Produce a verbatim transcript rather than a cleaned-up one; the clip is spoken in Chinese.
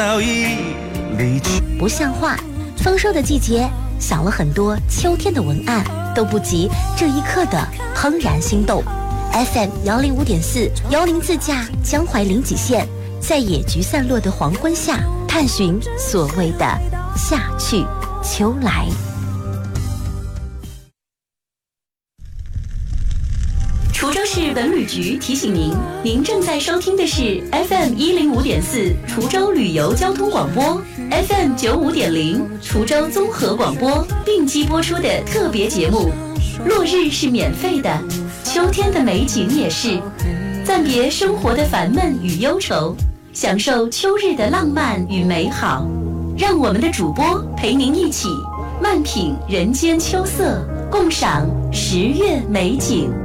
不像话。丰收的季节，想了很多秋天的文案，都不及这一刻的怦然心动。F M 幺零五点四，幽灵自驾江淮临济县，在野菊散落的黄昏下，探寻所谓的夏去秋来。滁州市文旅局提醒您，您正在收听的是 F M 一零五点四滁州旅游交通广播 ，F M 九五点零滁州综合广播并机播出的特别节目。落日是免费的，秋天的美景也是。暂别生活的烦闷与忧愁，享受秋日的浪漫与美好。让我们的主播陪您一起慢品人间秋色，共赏十月美景。